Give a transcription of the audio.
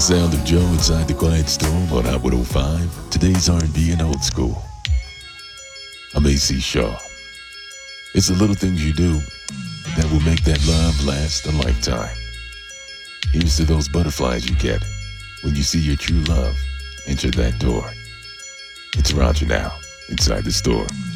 sound of Joe inside the quiet storm on Hot 105. Today's R&B and old school. I'm AC Shaw. It's the little things you do that will make that love last a lifetime. Here's to those butterflies you get when you see your true love enter that door. It's Roger now, inside the store.